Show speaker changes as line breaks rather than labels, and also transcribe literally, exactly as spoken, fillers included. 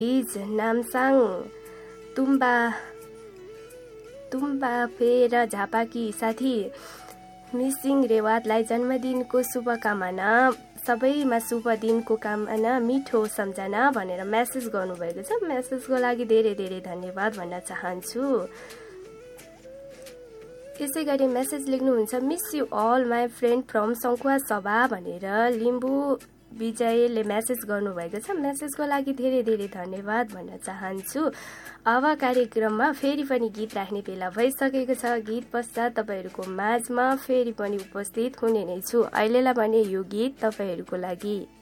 Is नामसाङ तुम्बा तुम्बा फेर झापाकी साथी missing रेवातलाई जन्मदिनको शुभकामना, सबैमा शुभ दिनको कामना, मिठो सम्झना भनेर मेसेज गर्नुभएको छ। मेसेजको लागि धेरै धेरै धन्यवाद भन्न चाहन्छु। यसै गरी मेसेज लेख्नुहुन्छ, miss you all my friend from सङ्खुवा सभा भनेर लिम्बू विजयले मेसेज गर्नुभएको छ। मेसेजको लागि धेरै धेरै धन्यवाद भन्न चाहन्छु। अब कार्यक्रममा फेरि पनि गीत राख्ने बेला भइसकेको छ। गीत पश्चात तपाईँहरूको माझमा फेरि पनि उपस्थित हुने नै छु। अहिलेलाई भने यो गीत तपाईँहरूको लागि।